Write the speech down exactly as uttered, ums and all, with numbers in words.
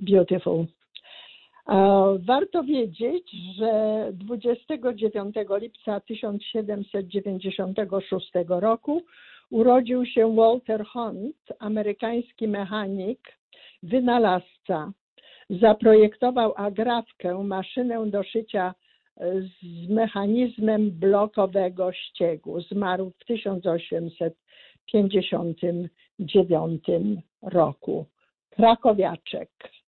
beautiful. Warto wiedzieć, że dwudziestego dziewiątego lipca tysiąc siedemset dziewięćdziesiątego szóstego roku urodził się Walter Hunt, amerykański mechanik, wynalazca. Zaprojektował agrafkę, maszynę do szycia z mechanizmem blokowego ściegu. Zmarł w tysiąc osiemset pięćdziesiątym dziewiątym roku. Krakowiaczek.